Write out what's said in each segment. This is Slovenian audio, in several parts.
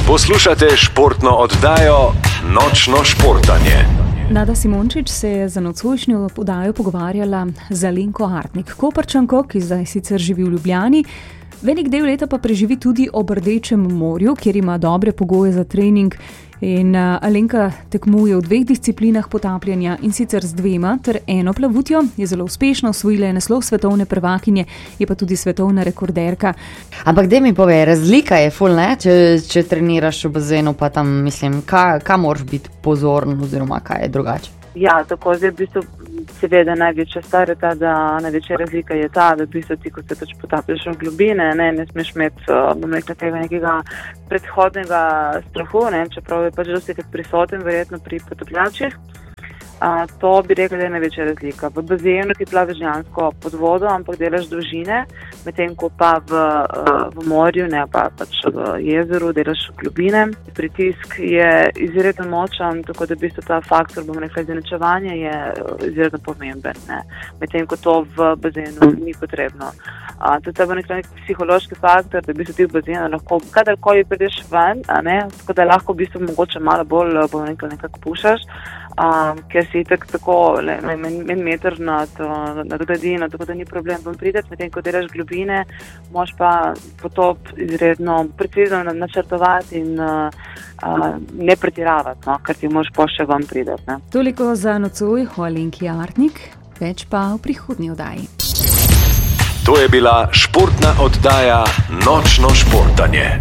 Poslušate športno oddajo Nočno športanje. Nada Simončič se je za nocojšnjo oddajo pogovarjala z Alenko Artnik, Koprčanko, ki zdaj sicer živi v Ljubljani. Velik del leta pa preživi tudi ob Rdečem morju, kjer ima dobre pogoje za trening. In Alenka tekmuje v 2 disciplinah potapljanja, in sicer z 2 ter 1 plavutjo. Je zelo uspešno, osvojila je naslov svetovne prvakinje, je pa tudi svetovna rekorderka. Ampak daj mi povej, razlika je ful, ne? Če treniraš v bazenu, pa tam mislim, kaj moraš biti pozoren oziroma kaj je drugače? Ja, tako zdaj v bistvu seveda največja stvar je ta, da največja razlika je ta, da v bistvu ti, ko se pač potapljaš v globine, ne smeš imeti, bom rekla, tega nekega predhodnega strahu, ne, čeprav je pač dosti prisoten verjetno pri potapljačih. To bi rekla, da je največja razlika. V bazenu ti plaviš dejansko pod vodo, ampak delaš dolžine, medtem ko pa v morju, ne pa pač v jezeru delaš globine. Pritisk je izredno močan, tako da v bistvu ta faktor, bom rekla, izenačevanja je izredno pomemben, ne. Medtem ko to v bazenu ni potrebno. To je nek psihološki faktor, da v bistvu ti v bazenu lahko kadarkoli prideš ven, ne, tako da lahko v bistvu mogoče malo bolj, bom rekla, nekako pušaš. Ker si tako en meter nad gladino, tako da ni problem vam prideti, medtem ko delaš globine, moš pa potop izredno precizno načrtovati in ne pretiravati, no, ker ti moš pa še vam prideti. Ne. Toliko za nocoj o Alenki Artnik, več pa v prihodnji oddaji. To je bila športna oddaja Nočno športanje.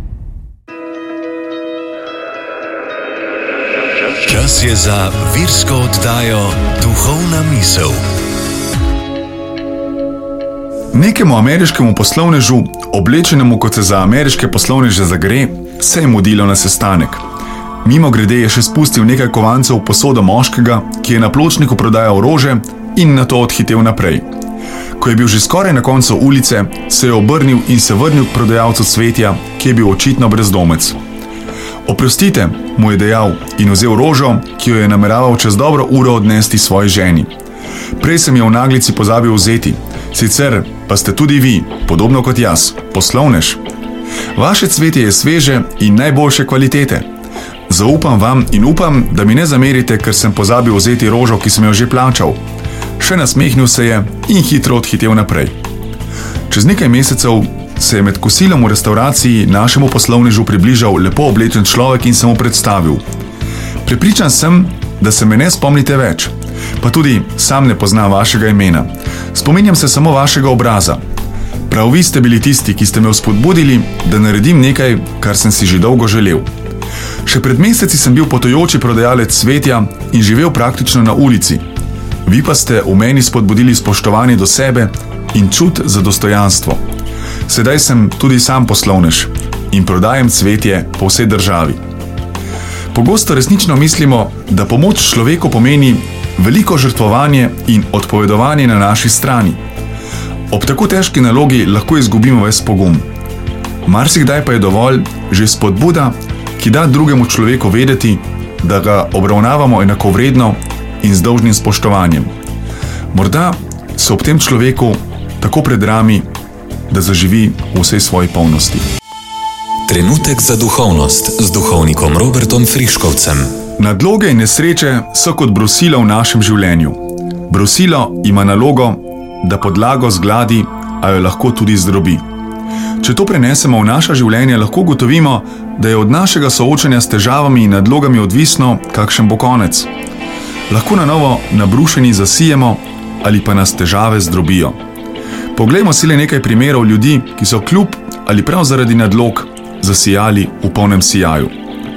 Čas je za virsko oddajo Duhovna misel. Nekemu ameriškemu poslovnežu, oblečenemu kot se za ameriške poslovneže zagre, se je mudilo na sestanek. Mimogrede je še spustil nekaj kovancev v posodo moškega, ki je na pločniku prodajal rože, in nato odhitel naprej. Ko je bil že skoraj na koncu ulice, se je obrnil in se vrnil k prodajalcu cvetja, ki je bil očitno brezdomec. Oprostite, mu je dejal in vzel rožo, ki jo je nameraval čez dobro uro odnesti svoji ženi. Prej sem jo v naglici pozabil vzeti, sicer pa ste tudi vi, podobno kot jaz, poslovnež. Vaše cvetje je sveže in najboljše kvalitete. Zaupam vam in upam, da mi ne zamerite, ker sem pozabil vzeti rožo, ki sem jo že plačal. Še nasmehnil se je in hitro odhitel naprej. Čez nekaj mesecev se je med kosilom v restavraciji našemu poslovnežu približal lepo oblečen človek in se mu predstavil. Prepričan sem, da se me ne spomnite več, pa tudi sam ne poznam vašega imena. Spominjam se samo vašega obraza. Prav vi ste bili tisti, ki ste me vzpodbudili, da naredim nekaj, kar sem si že dolgo želel. Še pred meseci sem bil potujoči prodajalec cvetja in živel praktično na ulici. Vi pa ste v meni spodbudili spoštovanje do sebe in čut za dostojanstvo. Sedaj sem tudi sam poslovnež in prodajam cvetje po vsej državi. Pogosto resnično mislimo, da pomoč človeku pomeni veliko žrtvovanje in odpovedovanje na naši strani. Ob tako težki nalogi lahko izgubimo ves pogum. Marsikdaj pa je dovolj že spodbuda, ki da drugemu človeku vedeti, da ga obravnavamo enakovredno in z dolžnim spoštovanjem. Morda se ob tem človeku tako predrami, da zaživi v vsej svoji polnosti. Trenutek za duhovnost z duhovnikom Robertom Friškovcem. Nadloge in nesreče so kot brusilo v našem življenju. Brusilo ima nalogo, da podlago zgladi, a jo lahko tudi zdrobi. Če to prenesemo v naša življenja, lahko gotovimo, da je od našega soočanja s težavami in nadlogami odvisno, kakšen bo konec. Lahko na novo nabrušeni zasijemo ali pa nas težave zdrobijo. Poglejmo si le nekaj primerov ljudi, ki so kljub ali prav zaradi nadlog zasijali v polnem sijaju.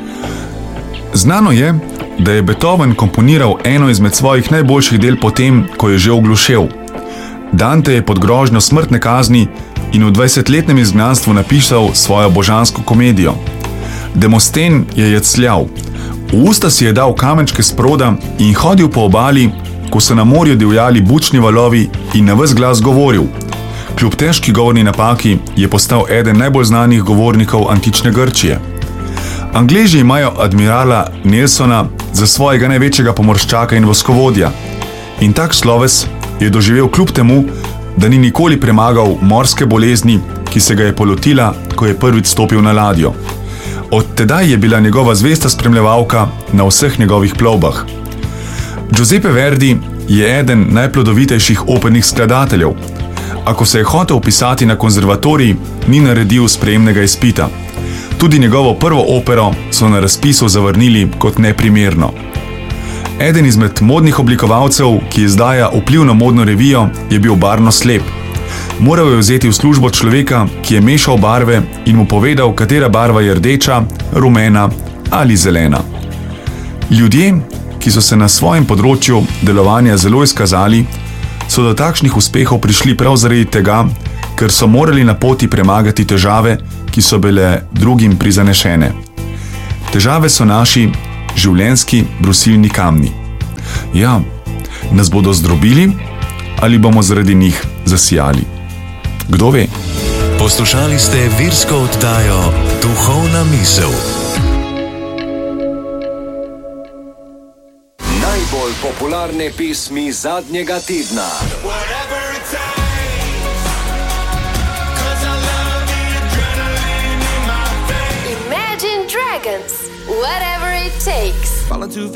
Znano je, da je Beethoven komponiral eno izmed svojih najboljših del potem, ko je že oglušel. Dante je pod grožnjo smrtne kazni in v 20-letnem izgnanstvu napisal svojo božansko komedijo. Demosten je jecljal, v usta si je dal kamenčke sproda in hodil po obali, ko so na morju divjali bučni valovi, in na ves glas govoril. Kljub težki govorni napaki je postal eden najbolj znanih govornikov antične Grčije. Angleži imajo admirala Nelsona za svojega največjega pomorščaka in voskovodja. In tak sloves je doživel kljub temu, da ni nikoli premagal morske bolezni, ki se ga je polotila, ko je prvič stopil na ladjo. Od tedaj je bila njegova zvesta spremljevalka na vseh njegovih plovbah. Giuseppe Verdi je eden najplodovitejših opernih skladateljev. Ako se je hotel vpisati na konzervatorij, ni naredil sprejemnega izpita. Tudi njegovo prvo opero so na razpisu zavrnili kot neprimerno. Eden izmed modnih oblikovalcev, ki izdaja vplivno modno revijo, je bil barvno slep. Moral je vzeti v službo človeka, ki je mešal barve in mu povedal, katera barva je rdeča, rumena ali zelena. Ljudje, ki so se na svojem področju delovanja zelo izkazali, so do takšnih uspehov prišli prav zaradi tega, ker so morali na poti premagati težave, ki so bile drugim prizanešene. Težave so naši življenjski brusilni kamni. Ja, nas bodo zdrobili ali bomo zaradi njih zasijali. Kdo ve? Poslušali ste virsko oddajo Duhovna misel. Najbolj popularne pesmi zadnjega tedna. Imagine Dragons, whatever it takes.